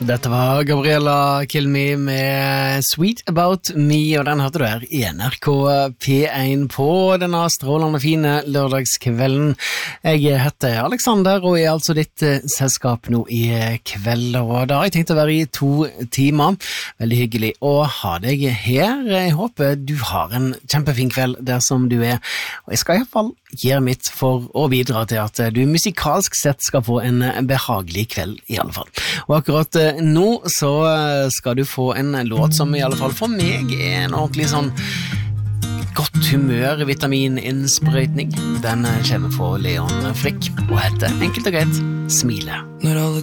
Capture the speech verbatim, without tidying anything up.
Dette var Gabriella Kill Me med Sweet About Me, og den hørte du her i N R K P én på denne strålende fine lørdagskvelden. Jeg heter Alexander, og er altså ditt selskap nå i kveld, og da har jeg tenkt å være i to timer. Veldig hyggelig å ha deg her. Jeg håper du har en kjempefin kveld der som du er, og jeg skal i hvert fall gjøre mitt for å bidra til at du musikalsk sett skal få en behagelig kveld i alle fall. Og akkurat nå så skal du få en låt som i alle fall for meg er en ordentlig sånn godt humør vitamininnsprøytning. Den kommer fra Leon Frick og heter enkelt og greit Smile. Når alle